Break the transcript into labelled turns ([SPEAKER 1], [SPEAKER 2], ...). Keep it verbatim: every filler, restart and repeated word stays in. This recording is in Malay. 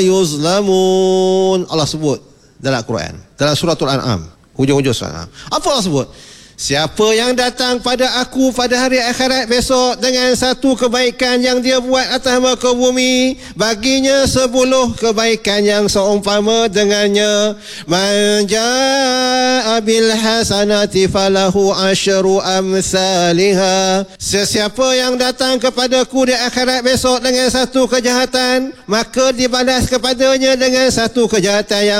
[SPEAKER 1] yuzlamun. Allah sebut dalam Quran, dalam suratul An'am, hujung-hujung surat An'am. Apa Allah sebut? Siapa yang datang pada aku pada hari akhirat besok dengan satu kebaikan yang dia buat atas muka bumi, baginya sepuluh kebaikan yang seumpama dengannya. Man jaa bil hasanati falahu asyru amsalha. Sesiapa yang datang kepadaku di akhirat besok dengan satu kejahatan, maka dibalas kepadanya dengan satu kejahatan yang